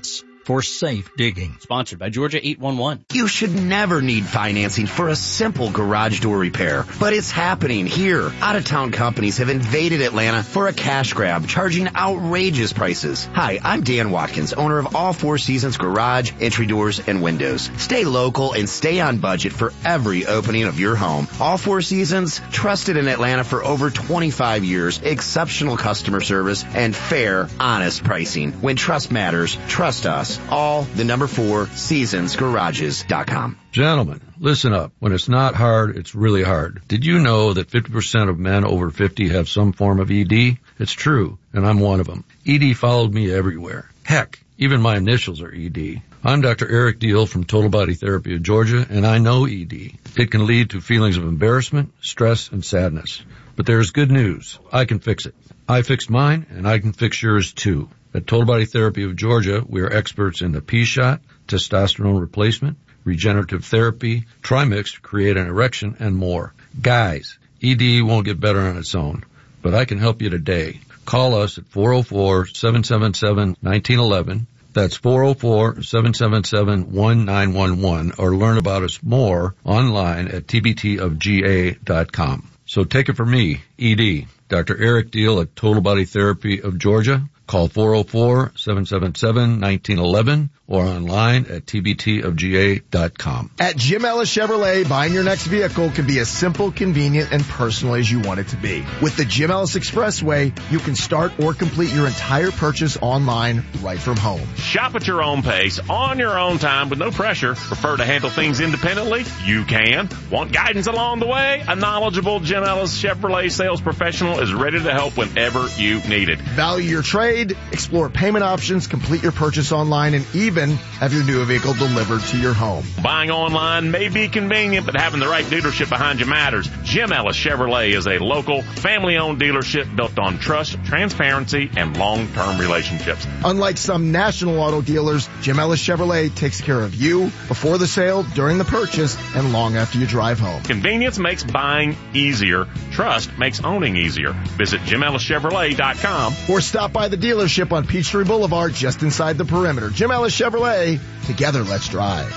for safe digging. Sponsored by Georgia eight one one. You should never need financing for a simple garage door repair, but it's happening here. Out-of-town companies have invaded Atlanta for a cash grab, charging outrageous prices. Hi, I'm Dan Watkins, owner of All Four Seasons Garage, Entry Doors, and Windows. Stay local and stay on budget for every opening of your home. All Four Seasons, trusted in Atlanta for over twenty-five years, exceptional customer service, and fair, honest pricing. When trust matters, trust us. All the number four seasons garages dot com. Gentlemen, listen up. When it's not hard, it's really hard. Did you know that fifty percent of men over fifty have some form of E D? It's true, and I'm one of them. E D followed me everywhere. Heck, even my initials are E D. I'm Doctor Eric Deal from Total Body Therapy of Georgia, and I know E D. It can lead to feelings of embarrassment, stress, and sadness. But there's good news. I can fix it. I fixed mine, and I can fix yours too. At Total Body Therapy of Georgia, we are experts in the P-shot, testosterone replacement, regenerative therapy, Trimix to create an erection, and more. Guys, E D won't get better on its own, but I can help you today. Call us at four oh four, seven seven seven, one nine one one. That's four oh four, seven seven seven, one nine one one, or learn about us more online at t b t of g a dot com. So take it from me, E D, Doctor Eric Deal at Total Body Therapy of Georgia. Call four oh four, seven seven seven, one nine one one or online at t b t of g a dot com. At Jim Ellis Chevrolet, buying your next vehicle can be as simple, convenient, and personal as you want it to be. With the Jim Ellis Expressway, you can start or complete your entire purchase online right from home. Shop at your own pace, on your own time, with no pressure. Prefer to handle things independently? You can. Want guidance along the way? A knowledgeable Jim Ellis Chevrolet sales professional is ready to help whenever you need it. Value your trade, explore payment options, complete your purchase online, and even have your new vehicle delivered to your home. Buying online may be convenient, but having the right dealership behind you matters. Jim Ellis Chevrolet is a local, family-owned dealership built on trust, transparency, and long-term relationships. Unlike some national auto dealers, Jim Ellis Chevrolet takes care of you before the sale, during the purchase, and long after you drive home. Convenience makes buying easier. Trust makes owning easier. Visit jim ellis chevrolet dot com or stop by the dealership on Peachtree Boulevard just inside the perimeter. Jim Ellis Chevrolet. Together, let's drive.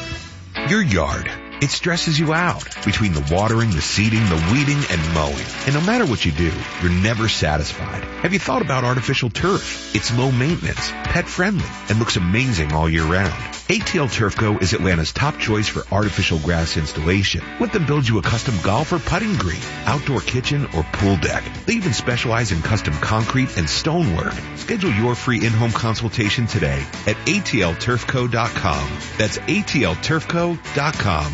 Your yard. It stresses you out between the watering, the seeding, the weeding, and mowing. And no matter what you do, you're never satisfied. Have you thought about artificial turf? It's low maintenance, pet friendly, and looks amazing all year round. A T L Turf Co. is Atlanta's top choice for artificial grass installation. Let them build you a custom golf or putting green, outdoor kitchen, or pool deck. They even specialize in custom concrete and stonework. Schedule your free in-home consultation today at a t l turf co dot com. That's a t l turf co dot com.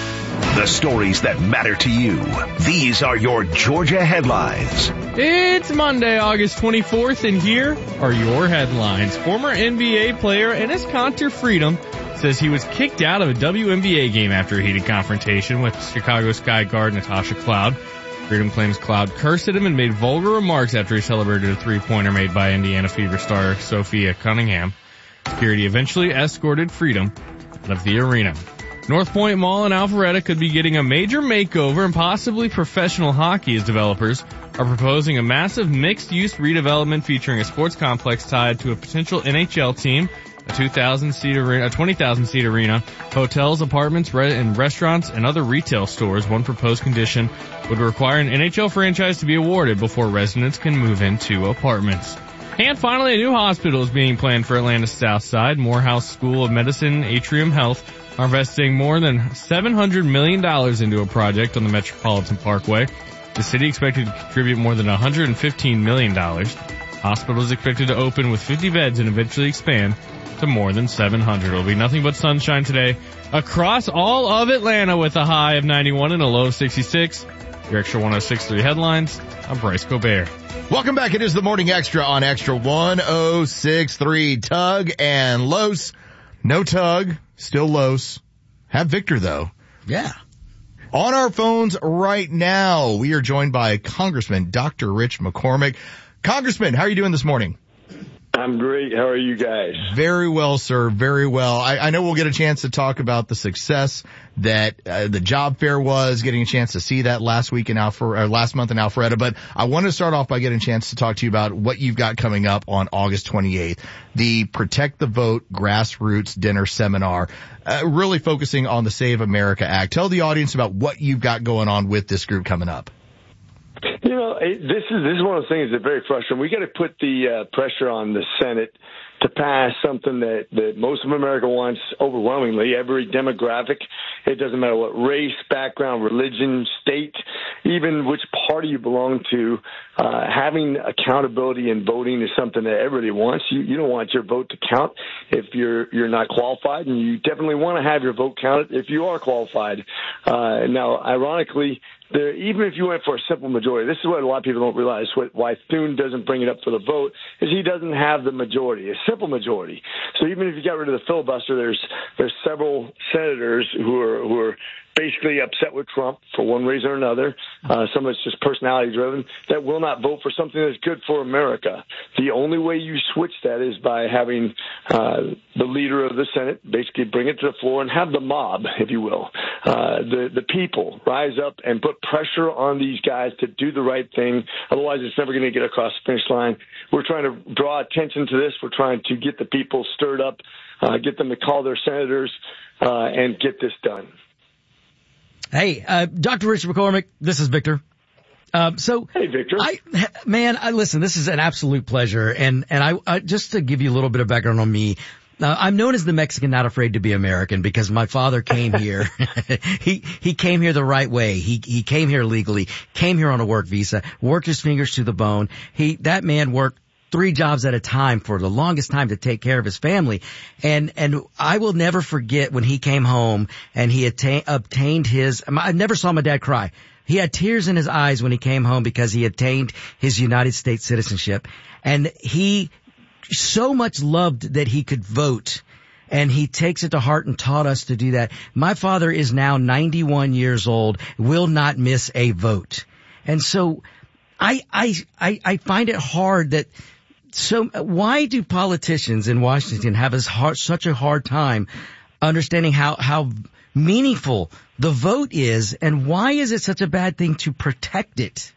The stories that matter to you. These are your Georgia headlines. It's Monday, August twenty-fourth, and here are your headlines. Former N B A player Enes Kanter Freedom says he was kicked out of a W N B A game after a heated confrontation with Chicago Sky guard Natasha Cloud. Freedom claims Cloud cursed at him and made vulgar remarks after he celebrated a three-pointer made by Indiana Fever star Sophia Cunningham. Security eventually escorted Freedom out of the arena. North Point Mall in Alpharetta could be getting a major makeover and possibly professional hockey as developers are proposing a massive mixed-use redevelopment featuring a sports complex tied to a potential N H L team, a two thousand seat arena, a twenty thousand seat arena, hotels, apartments, re- and restaurants, and other retail stores. One proposed condition would require an N H L franchise to be awarded before residents can move into apartments. And finally, a new hospital is being planned for Atlanta's South Side. Morehouse School of Medicine, Atrium Health are investing more than seven hundred million dollars into a project on the Metropolitan Parkway. The city expected to contribute more than one hundred fifteen million dollars. Hospital is expected to open with fifty beds and eventually expand to more than seven hundred. It'll be nothing but sunshine today across all of Atlanta with a high of ninety-one and a low of sixty-six. Your Extra one oh six point three headlines. I'm Bryce Colbert. Welcome back. It is the Morning Extra on Extra one oh six point three. Tug and Los. No Tug. Still Los. Have Victor, though. Yeah. On our phones right now, we are joined by Congressman Doctor Rich McCormick. Congressman, how are you doing this morning? I'm great. How are you guys? Very well, sir. Very well. I, I know we'll get a chance to talk about the success that uh, the job fair was, getting a chance to see that last week in Alpha, or last month in Alpharetta. But I want to start off by getting a chance to talk to you about what you've got coming up on August twenty-eighth, the Protect the Vote Grassroots Dinner Seminar, uh, really focusing on the Save America Act. Tell the audience about what you've got going on with this group coming up. You know, this is this is one of those things that's very frustrating. We got to put the uh, pressure on the Senate to pass something that, that most of America wants overwhelmingly, every demographic. It doesn't matter what race, background, religion, state, even which party you belong to. Uh, having accountability in voting is something that everybody wants. You, you don't want your vote to count if you're you're not qualified, and you definitely want to have your vote counted if you are qualified. Uh, now, ironically, there, even if you went for a simple majority, this is what a lot of people don't realize, what, why Thune doesn't bring it up for the vote, is he doesn't have the majority, a simple majority. So even if you got rid of the filibuster, there's there's several senators who are who are basically upset with Trump for one reason or another. Uh, some of it's just personality driven, that will not vote for something that's good for America. The only way you switch that is by having uh, the leader of the Senate basically bring it to the floor and have the mob, if you will, uh, the, the people rise up and put pressure on these guys to do the right thing. Otherwise, it's never going to get across the finish line. We're trying to draw attention to this. We're trying to get the people stirred up, uh, get them to call their senators, uh, and get this done. Hey, uh, Doctor Richard McCormick, this is Victor. Um, so, hey, Victor. I, man, I listen, this is an absolute pleasure. And, and I, I, just to give you a little bit of background on me, uh, I'm known as the Mexican not afraid to be American because my father came here. he, he came here the right way. He, he came here legally, came here on a work visa, worked his fingers to the bone. He, that man worked three jobs at a time for the longest time to take care of his family. And, and I will never forget when he came home and he atta- obtained his, I never saw my dad cry. He had tears in his eyes when he came home because he obtained his United States citizenship. And he so much loved that he could vote. And he takes it to heart and taught us to do that. My father is now ninety-one years old, will not miss a vote. And so I, I, I, I find it hard that, so why do politicians in Washington have as hard, such a hard time understanding how, how meaningful the vote is, and why is it such a bad thing to protect it?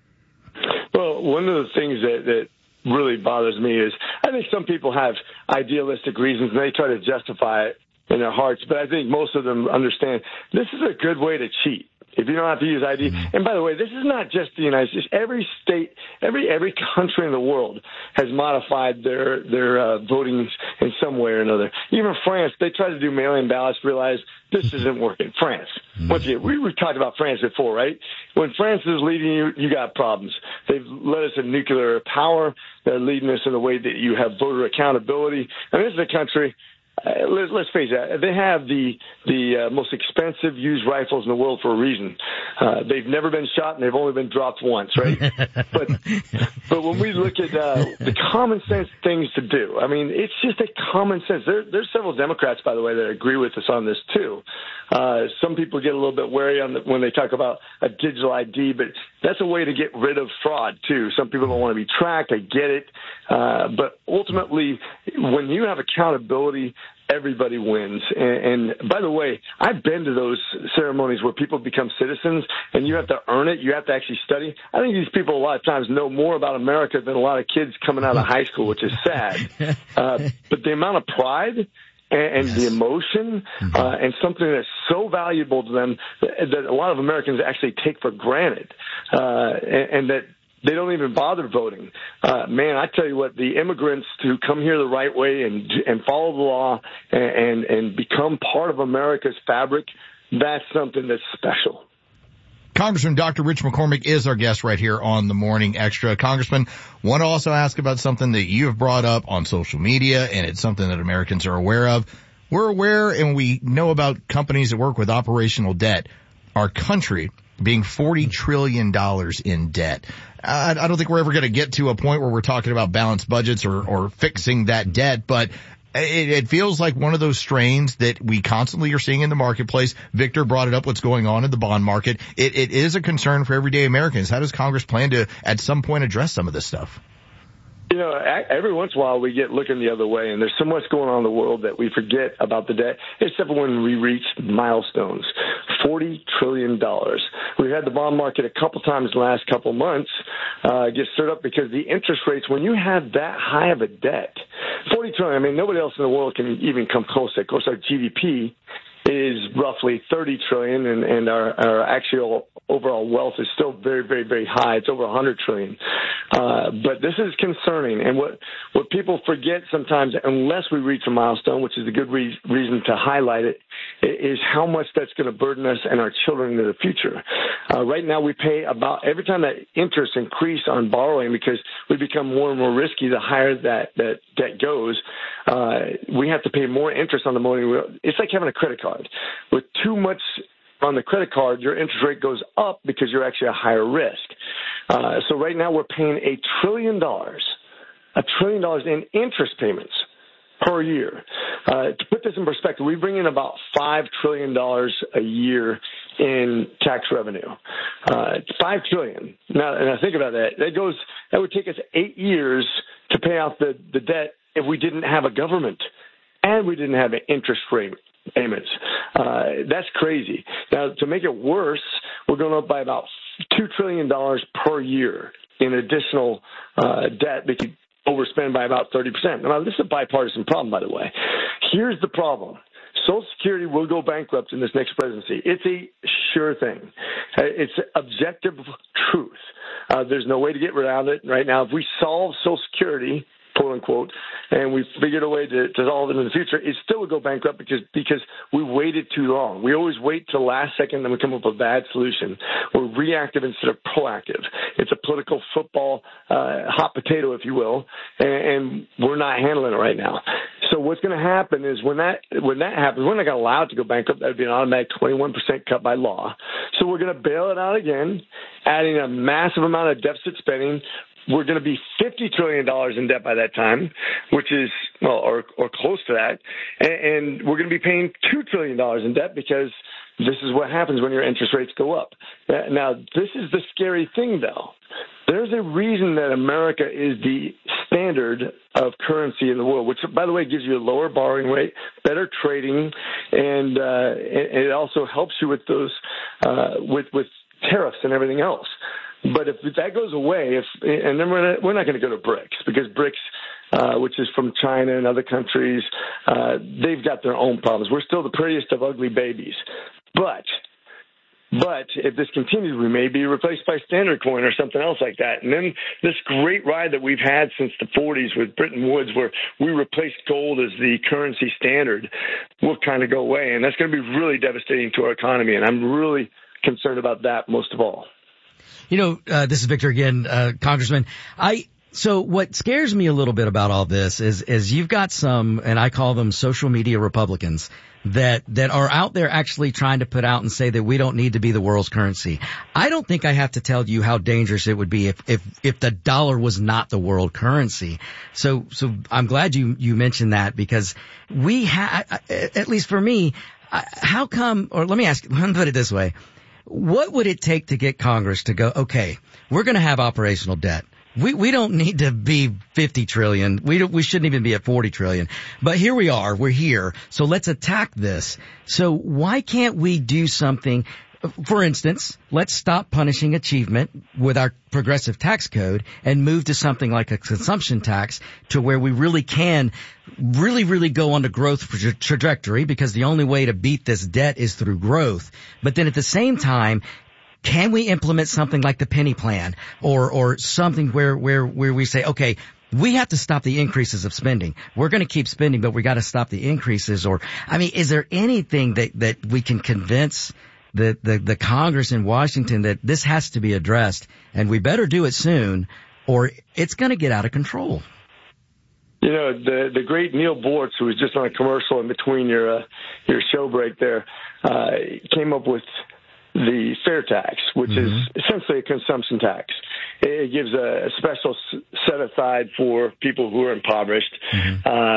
Well, one of the things that, that really bothers me is I think some people have idealistic reasons and they try to justify it in their hearts, but I think most of them understand this is a good way to cheat. If you don't have to use I D. And by the way, this is not just the United States. Every state, every every country in the world has modified their their uh, voting in some way or another. Even France, they tried to do mail-in ballots, realized this isn't working. France. Once again, we, we've talked about France before, right? When France is leading you, you got problems. They've led us in nuclear power. They're leading us in a way that you have voter accountability. And this is a country. Uh, let's, let's face it, they have the the uh, most expensive used rifles in the world for a reason. Uh, they've never been shot and they've only been dropped once, right? but but when we look at uh, the common sense things to do, I mean, it's just a common sense. There, there's several Democrats, by the way, that agree with us on this too. Uh, some people get a little bit wary on the, when they talk about a digital I D, but that's a way to get rid of fraud too. Some people don't want to be tracked. I get it. Uh, but ultimately, when you have accountability, everybody wins. And, and by the way, I've been to those ceremonies where people become citizens and you have to earn it. You have to actually study. I think these people a lot of times know more about America than a lot of kids coming out of high school, which is sad. Uh, but the amount of pride and, and yes. the emotion, mm-hmm. uh, and something that's so valuable to them that, that a lot of Americans actually take for granted, uh, and, and that they don't even bother voting. Uh, man, I tell you what, the immigrants who come here the right way and and follow the law and, and, and become part of America's fabric, that's something that's special. Congressman Doctor Rich McCormick is our guest right here on the Morning Extra. Congressman, want to also ask about something that you have brought up on social media, and it's something that Americans are aware of. We're aware and we know about companies that work with operational debt. Our country being forty trillion dollars in debt. I, I don't think we're ever going to get to a point where we're talking about balanced budgets or, or fixing that debt, but It, it feels like one of those strains that we constantly are seeing in the marketplace. Victor brought it up, what's going on in the bond market. It, it is a concern for everyday Americans. How does Congress plan to, at some point, address some of this stuff? You know, every once in a while we get looking the other way, and there's so much going on in the world that we forget about the debt, except for when we reach milestones. forty trillion dollars. We've had the bond market a couple times in the last couple months uh, get stirred up because the interest rates, when you have that high of a debt, forty trillion dollars, I mean, nobody else in the world can even come close to it. Of course, our G D P is roughly thirty trillion dollars, and, and our, our actual overall wealth is still very, very, very high. It's over one hundred trillion dollars. Uh, but this is concerning. And what, what people forget sometimes, unless we reach a milestone, which is a good re- reason to highlight it, is how much that's going to burden us and our children into the future. Uh, right now we pay about, every time that interest increase on borrowing, because we become more and more risky the higher that, that debt goes, uh, we have to pay more interest on the money. It's like having a credit card. With too much on the credit card, your interest rate goes up because you're actually a higher risk. Uh, so right now we're paying a trillion dollars, a trillion dollars in interest payments per year. Uh, to put this in perspective, we bring in about five trillion dollars a year in tax revenue. Uh, five trillion dollars. Now, and I think about that, that goes, that would take us eight years to pay off the, the debt if we didn't have a government and we didn't have an interest rate payments. Uh, that's crazy. Now, to make it worse, we're going up by about two trillion dollars per year in additional uh, debt that could overspend by about thirty percent. Now, this is a bipartisan problem, by the way. Here's the problem. Social Security will go bankrupt in this next presidency. It's a sure thing. It's objective truth. Uh, there's no way to get around it right now. If we solve Social Security, quote unquote, and we figured a way to, to solve it in the future, it still would go bankrupt because because we waited too long. We always wait till the last second, then we come up with a bad solution. We're reactive instead of proactive. It's a political football uh, hot potato, if you will, and, and we're not handling it right now. So what's going to happen is when that when that happens, we're not going to allow it to go bankrupt. That would be an automatic twenty-one percent cut by law. So we're going to bail it out again, adding a massive amount of deficit spending. We're going to be fifty trillion dollars in debt by that time, which is, well, or, or close to that. And, and we're going to be paying two trillion dollars in debt because this is what happens when your interest rates go up. Now, this is the scary thing, though. There's a reason that America is the standard of currency in the world, which, by the way, gives you a lower borrowing rate, better trading, and, uh, it also helps you with those, uh, with, with tariffs and everything else. But if that goes away, if and then we're not, we're not going to go to BRICS because BRICS, uh, which is from China and other countries, uh, they've got their own problems. We're still the prettiest of ugly babies. But but if this continues, we may be replaced by standard coin or something else like that. And then this great ride that we've had since the forties with Bretton Woods, where we replaced gold as the currency standard, will kind of go away. And that's going to be really devastating to our economy. And I'm really concerned about that most of all. You know, uh, this is Victor again, uh, Congressman. I, so what scares me a little bit about all this is, is you've got some, and I call them social media Republicans that, that are out there actually trying to put out and say that we don't need to be the world's currency. I don't think I have to tell you how dangerous it would be if, if, if the dollar was not the world currency. So, so I'm glad you, you mentioned that because we have, at least for me, how come, or let me ask, let me put it this way. What would it take to get Congress to go, okay, we're going to have operational debt. We we don't need to be fifty trillion. We don't, we shouldn't even be at forty trillion. But here we are. We're here. So let's attack this. So why can't we do something? For instance, let's stop punishing achievement with our progressive tax code and move to something like a consumption tax to where we really can really, really go on the growth tra- trajectory because the only way to beat this debt is through growth. But then at the same time, can we implement something like the penny plan or, or something where, where, where we say, okay, we have to stop the increases of spending. We're going to keep spending, but we got to stop the increases. Or, I mean, is there anything that, that we can convince The, the, the Congress in Washington that this has to be addressed and we better do it soon or it's going to get out of control? You know, the, the great Neil Bortz, who was just on a commercial in between your, uh, your show break there, uh, came up with the fair tax, which mm-hmm. is essentially a consumption tax. It gives a, a special set aside for people who are impoverished. Mm-hmm. Uh,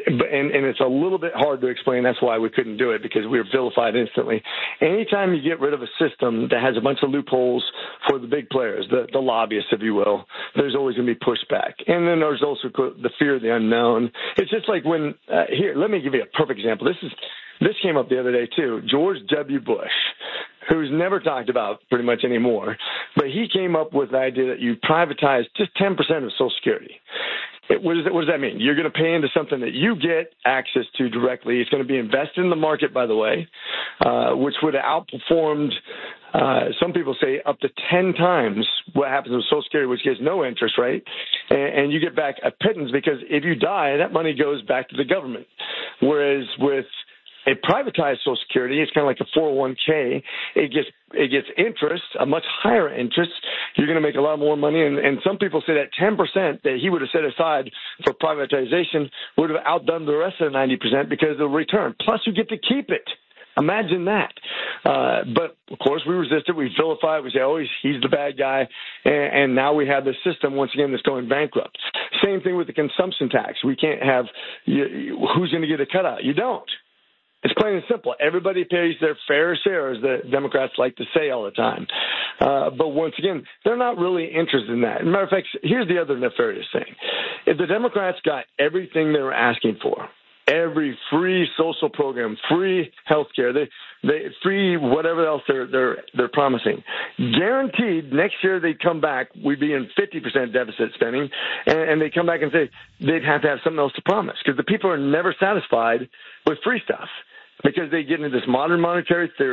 and, and it's a little bit hard to explain. That's why we couldn't do it, because we were vilified instantly. Anytime you get rid of a system that has a bunch of loopholes for the big players, the, the lobbyists, if you will, there's always going to be pushback. And then there's also the fear of the unknown. It's just like when, uh, here, let me give you a perfect example. This is, this came up the other day too. George W. Bush, who's never talked about pretty much anymore, but he came up with the idea that you privatize just ten percent of Social Security. It, what, does that, what does that mean? You're going to pay into something that you get access to directly. It's going to be invested in the market, by the way, uh, which would have outperformed, uh, some people say, up to ten times what happens with Social Security, which gets no interest rate, and, and you get back a pittance, because if you die, that money goes back to the government. Whereas with a privatized Social Security, it's kind of like a four oh one k. It gets it gets interest, a much higher interest. You're going to make a lot more money. And, and some people say that ten percent that he would have set aside for privatization would have outdone the rest of the ninety percent because of the return. Plus, you get to keep it. Imagine that. Uh, but, of course, we resist it. We vilify it. We say, oh, he's, he's the bad guy. And, and now we have this system, once again, that's going bankrupt. Same thing with the consumption tax. We can't have you, who's going to get a cutout? You don't. It's plain and simple. Everybody pays their fair share, as the Democrats like to say all the time. Uh, but once again, they're not really interested in that. As a matter of fact, here's the other nefarious thing. If the Democrats got everything they were asking for, every free social program, free health care, they, they, free whatever else they're, they're, they're promising, guaranteed next year they'd come back, we'd be in fifty percent deficit spending, and, and they'd come back and say they'd have to have something else to promise, because the people are never satisfied with free stuff, because they get into this modern monetary theory